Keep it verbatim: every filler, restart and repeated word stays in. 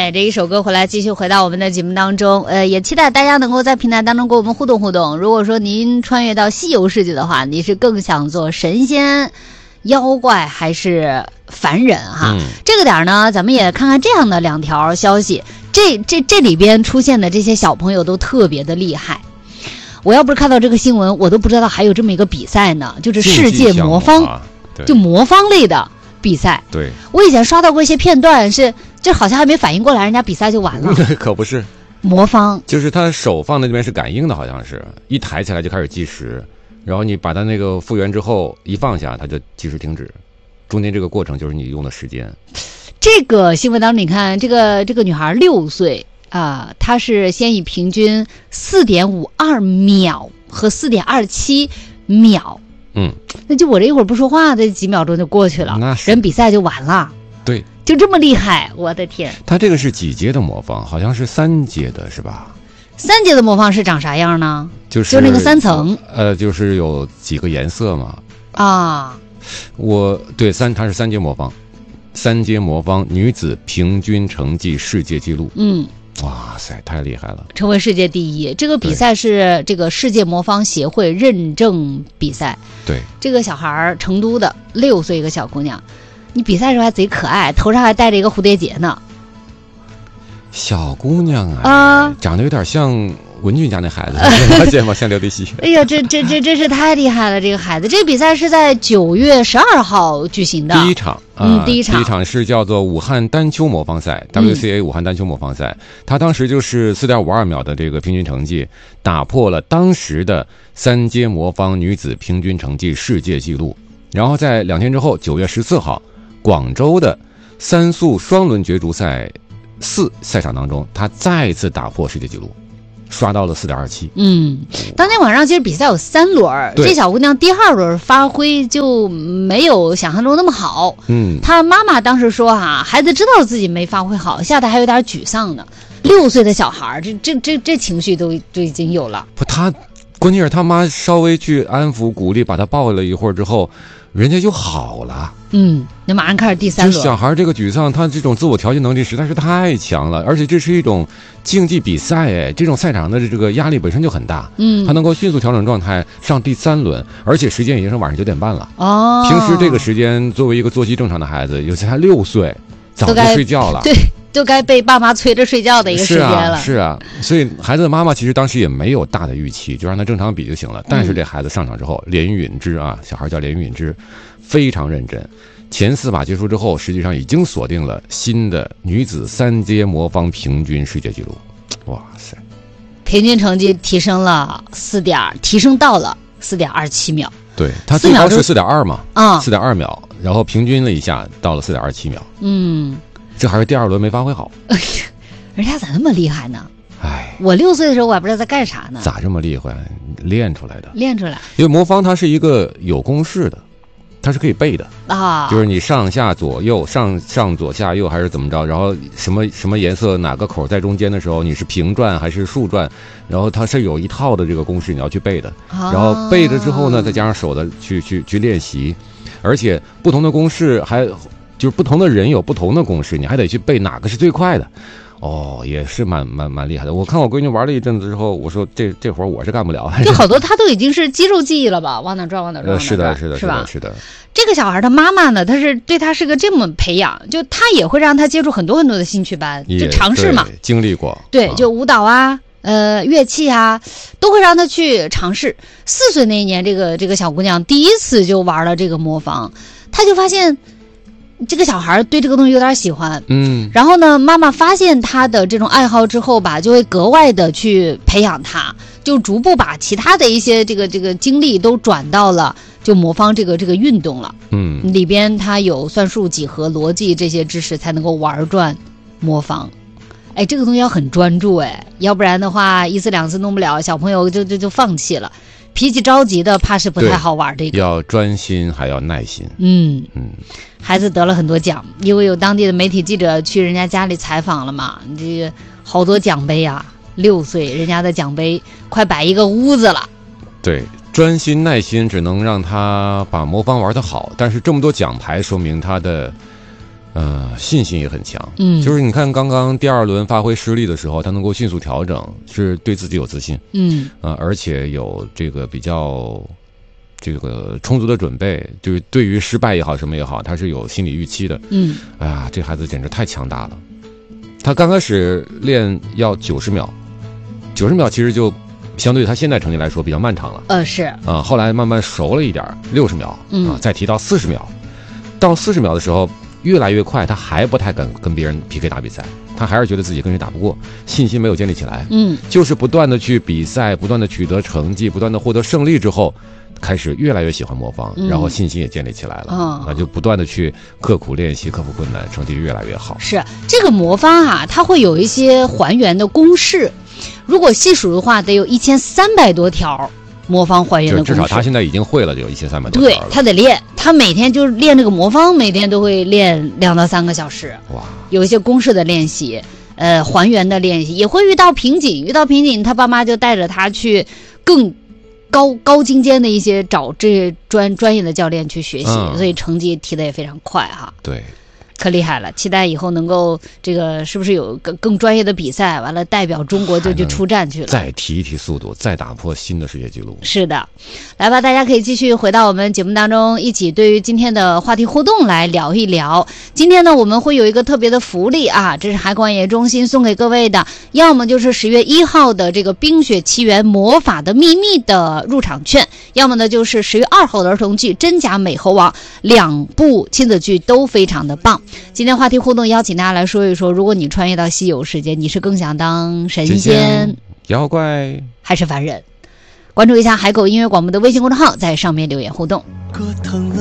哎，这一首歌回来继续回到我们的节目当中，呃，也期待大家能够在平台当中跟我们互动互动。如果说您穿越到西游世界的话，你是更想做神仙、妖怪还是凡人哈？嗯、这个点呢，咱们也看看这样的两条消息。这这这里边出现的这些小朋友都特别的厉害。我要不是看到这个新闻，我都不知道还有这么一个比赛呢，就是世界魔方，啊、就魔方类的比赛。 对， 我以前刷到过一些片段是。这好像还没反应过来，人家比赛就完了。 可不是， 魔方就是他手放在那边是感应的，好像是一抬起来就开始计时，然后你把它那个复原之后一放下，它就计时停止。中间这个过程就是你用的时间。 这个新闻当中，你看这个这个女孩六岁啊、呃，她是先以平均四点五二秒和四点二七秒， 嗯， 那就我这一会儿不说话，这几秒钟就过去了， 那是人比赛就完了。 对。 就这么厉害，我的天！ 他这个是几阶的魔方？好像是三阶的，是吧？ 三阶的魔方是长啥样呢？ 就是就那个三层， 呃，就是有几个颜色嘛。 啊， 我对三，它是三阶魔方，三阶魔方女子平均成绩世界纪录。 嗯， 哇塞，太厉害了！ 成为世界第一。这个比赛是这个世界魔方协会认证比赛。 对， 这个小孩成都的六岁一个小姑娘。你比赛的时候还贼可爱，头上还戴着一个蝴蝶结呢。 小姑娘啊， 啊， 长得有点像文俊家那孩子，了解吗？像刘迪西。 哎呀，这这这真是太厉害了！这个孩子，这个比赛是在九月十二号举行的第一场， 嗯， 呃、 第一场， 第一场是叫做武汉单丘魔方赛 ，W C A 武汉单丘魔方赛，他、嗯、当时就是四点五二秒的这个平均成绩，打破了当时的三阶魔方女子平均成绩世界纪录。然后在两天之后，九月十四号。广州的三速双轮角逐赛四赛场当中，他再次打破世界纪录，刷到了四点二七。 嗯，当天晚上其实比赛有三轮，这小姑娘第二轮发挥就没有想象中那么好。 嗯， 她妈妈当时说啊，孩子知道自己没发挥好，吓得还有点沮丧呢。六岁的小孩，这这这这情绪都都已经有了。 不，他关键是他妈稍微去安抚鼓励，把他抱了一会儿之后。人家就好了， 嗯，那马上开始第三轮。 就小孩这个沮丧，他这种自我调节能力实在是太强了，而且这是一种竞技比赛，哎，这种赛场的这个压力本身就很大， 嗯， 他能够迅速调整状态上第三轮，而且时间已经是晚上九点半了。 哦， 平时这个时间，作为一个作息正常的孩子，尤其他六岁，早就睡觉了， 对。就该被爸妈催着睡觉的一个时间了。 是啊，是啊，所以孩子的妈妈其实当时也没有大的预期，就让他正常比就行了。但是这孩子上场之后，连允之啊，小孩叫连允之，非常认真。前四把结束之后，实际上已经锁定了新的女子三阶魔方平均世界纪录。哇塞， 平均成绩提升了四点，提升到了四点二七秒。 对，他最高是四点二嘛， 啊， 四点二秒，然后平均了一下，到了四点二七秒。 嗯。 这还是第二轮没发挥好， 人家咋那么厉害呢？ 哎， 我六岁的时候我还不知道在干啥呢。 咋这么厉害？练出来的。 练出来。 因为魔方它是一个有公式的，它是可以背的啊， 就是你上下左右、上上左下右还是怎么着，然后什么什么颜色哪个口在中间的时候，你是平转还是竖转，然后它是有一套的这个公式你要去背的， 啊、 然后背了之后呢，再加上手的去去去练习，而且不同的公式还。就是不同的人有不同的公式，你还得去背哪个是最快的，哦，也是蛮蛮蛮厉害的。我看我闺女玩了一阵子之后，我说这这活我是干不了。 就好多他都已经是肌肉记忆了吧，往哪转往哪转。 呃，是的，是的， 是吧？ 是的。 这个小孩的妈妈呢，他是对他是个这么培养，就他也会让他接触很多很多的兴趣班，就尝试嘛。 经历过。 对，就舞蹈啊。呃，乐器啊，都会让他去尝试。四岁那一年，这个这个小姑娘第一次就玩了这个魔方，她就发现。这个小孩对这个东西有点喜欢， 嗯， 然后呢，妈妈发现他的这种爱好之后吧，就会格外的去培养他，就逐步把其他的一些这个这个精力都转到了就魔方这个这个运动了， 嗯， 里边它有算术、几何、逻辑这些知识才能够玩转魔方。哎，这个东西要很专注，哎，要不然的话一次两次弄不了，小朋友就就就放弃了。脾气着急的怕是不太好玩这个， 要专心还要耐心。 嗯嗯， 孩子得了很多奖，因为有当地的媒体记者去人家家里采访了嘛，这个好多奖杯啊，六岁人家的奖杯快摆一个屋子了。 对，专心耐心只能让他把魔方玩得好，但是这么多奖牌说明他的呃，信心也很强。 嗯， 就是你看刚刚第二轮发挥失利的时候，他能够迅速调整，是对自己有自信。 嗯， 啊、呃，而且有这个比较这个充足的准备，就是对于失败也好，什么也好，他是有心理预期的。 嗯， 哎呀，这孩子简直太强大了。他刚开始练要九十秒，九十秒其实就相对于他现在成绩来说比较漫长了。 呃，是啊，后来慢慢熟了一点，六十秒， 嗯啊，再提到四十秒，到四十秒的时候越来越快，他还不太敢跟别人 P K 打比赛，他还是觉得自己跟谁打不过，信心没有建立起来。 嗯， 就是不断的去比赛，不断的取得成绩，不断的获得胜利之后，开始越来越喜欢魔方， 嗯、 然后信心也建立起来了。 哦、 那就不断的去刻苦练习，克服困难，成绩越来越好。 是这个魔方啊，它会有一些还原的公式，如果细数的话，得有一千三百多条。魔方还原的公式， 至少他现在已经会了，有一千三百多条了。 对，他得练，他每天就是练这个魔方，每天都会练两到三个小时。 哇， 有一些公式的练习，呃，还原的练习，也会遇到瓶颈，遇到瓶颈，他爸妈就带着他去更高高精尖的一些找这专专业的教练去学习， 嗯、 所以成绩提的也非常快哈。 对。 可厉害了，期待以后能够这个是不是有更更专业的比赛，完了代表中国就去出战去了， 再提一提速度，再打破新的世界纪录。 是的，来吧，大家可以继续回到我们节目当中，一起对于今天的话题互动来聊一聊。今天呢，我们会有一个特别的福利啊，这是海广演艺中心送给各位的，要么就是十月一号的这个《冰雪奇缘魔法的秘密》的入场券，要么呢就是十月二号的儿童剧《真假美猴王》，两部亲子剧都非常的棒。今天话题互动邀请大家来说一说，如果你穿越到西游世界，你是更想当神仙、 妖怪还是凡人？关注一下海狗音乐广播的微信公众号，在上面留言互动。 过疼了